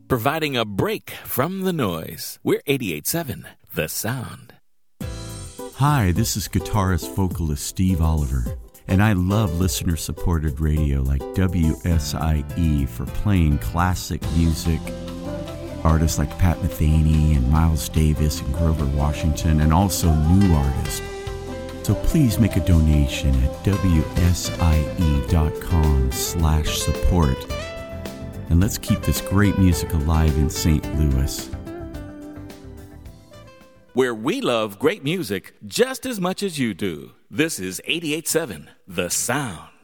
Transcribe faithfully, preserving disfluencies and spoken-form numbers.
providing a break from the noise. We're eighty-eight point seven, The Sound. Hi, this is guitarist vocalist Steve Oliver, and I love listener-supported radio like W S I E for playing classic music, artists like Pat Metheny and Miles Davis and Grover Washington, and also new artists. So please make a donation at W S I E dot com slash support. And let's keep this great music alive in Saint Louis. Where we love great music just as much as you do. This is eighty-eight point seven, The Sound.